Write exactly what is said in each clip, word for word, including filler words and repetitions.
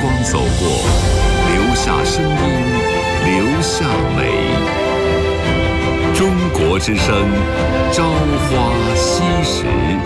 光走过，留下声音，留下美。中国之声，朝花夕拾。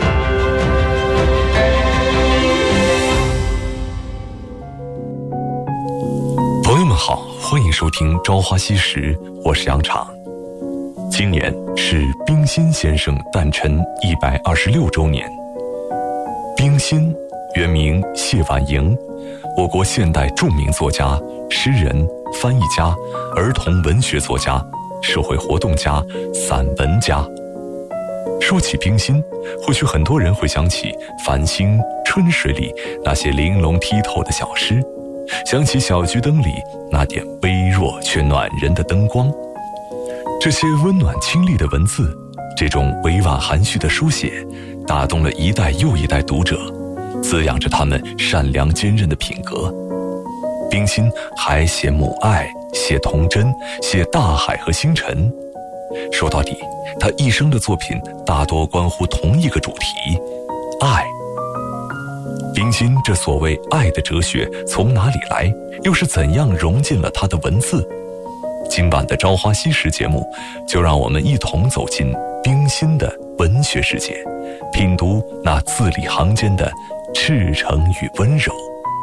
朋友们好，欢迎收听《朝花夕拾》，我是杨昶。今年是冰心先生诞辰一百二十六周年。冰心原名谢婉莹，我国现代著名作家、诗人、翻译家、儿童文学作家、社会活动家、散文家。说起冰心，或许很多人会想起繁星、春水里那些玲珑剔透的小诗，想起小桔灯里那点微弱却暖人的灯光。这些温暖清丽的文字，这种委婉含蓄的书写，打动了一代又一代读者，滋养着他们善良坚韧的品格。冰心还写母爱，写童真，写大海和星辰。说到底，他一生的作品大多关乎同一个主题：爱。冰心这所谓爱的哲学从哪里来，又是怎样融进了他的文字？今晚的《朝花夕拾》节目，就让我们一同走进冰心的文学世界，品读那字里行间的赤诚与温柔。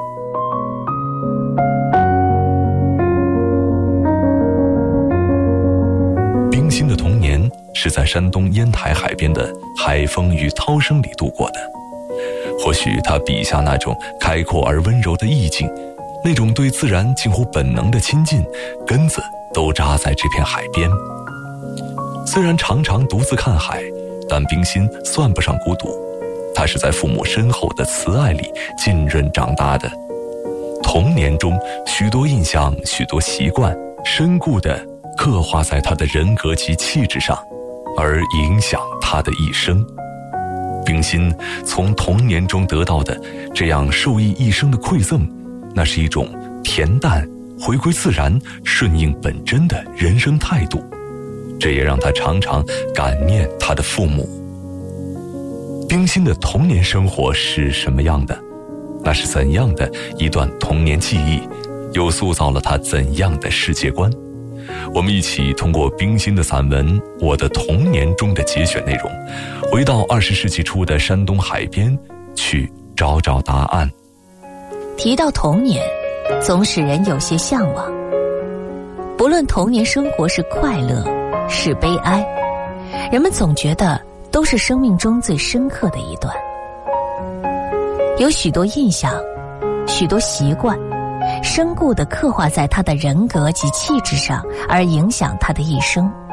冰心的童年是在山东烟台海边的海风与涛声里度过的。或许他笔下那种开阔而温柔的意境，那种对自然近乎本能的亲近，根子都扎在这片海边。虽然常常独自看海，但冰心算不上孤独，他是在父母深厚的慈爱里浸润长大的。童年中许多印象，许多习惯，深固地刻画在他的人格及气质上，而影响他的一生。冰心从童年中得到的这样受益一生的馈赠，那是一种恬淡、回归自然、顺应本真的人生态度。这也让他常常感念他的父母。冰心的童年生活是什么样的？那是怎样的一段童年记忆，又塑造了他怎样的世界观？我们一起通过冰心的散文《我的童年》中的节选内容，回到二十世纪初的山东海边，去找找答案。 提到童年，总使人有些向往。不论童年生活是快乐是悲哀，人们总觉得都是生命中最深刻的一段。有许多印象，许多习惯，深固地刻画在他的人格及气质上，而影响他的一生。